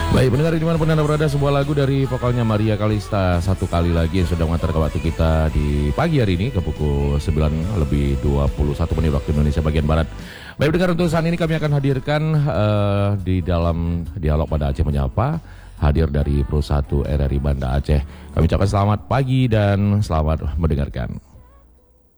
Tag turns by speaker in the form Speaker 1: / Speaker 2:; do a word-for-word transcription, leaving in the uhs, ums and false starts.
Speaker 1: Baik, pendengar dimanapun Anda berada, sebuah lagu dari vokalnya Maria Kalista satu kali lagi yang sudah mengantar ke waktu kita di pagi hari ini ke pukul sembilan lebih dua puluh satu menit waktu Indonesia bagian Barat. Baik, pendengar, untuk saat ini kami akan hadirkan uh, di dalam dialog pada Aceh Menyapa, hadir dari Pro satu R R I Banda Aceh. Kami ucapkan selamat pagi dan selamat mendengarkan.